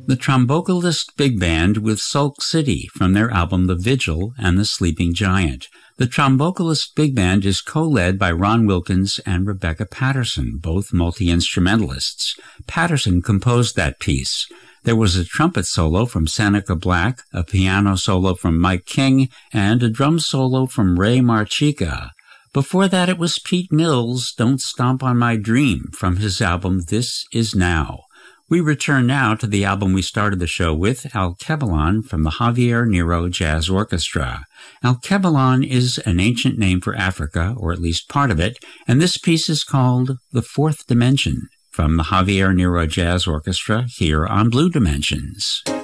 the Trombocalist Big Band with Sulk City from their album The Vigil and the Sleeping Giant. The Trombocalist Big Band is co-led by Ron Wilkins and Rebecca Patterson, both multi-instrumentalists. Patterson composed that piece. There was a trumpet solo from Seneca Black, a piano solo from Mike King, and a drum solo from Ray Marchica. Before that, it was Pete Mills' Don't Stomp on My Dream from his album This Is Now. We return now to the album we started the show with, Alkebulan from the Javier Nero Jazz Orchestra. Alkebulan is an ancient name for Africa, or at least part of it, and this piece is called The Fourth Dimension from the Javier Nero Jazz Orchestra here on Blue Dimensions.